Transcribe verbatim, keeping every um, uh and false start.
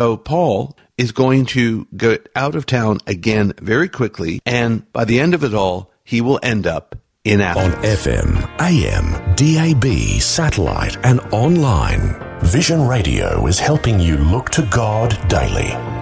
so Paul is going to get out of town again very quickly, and by the end of it all, he will end up in Athens. On F M, A M, D A B, satellite and online, Vision Radio is helping you look to God daily.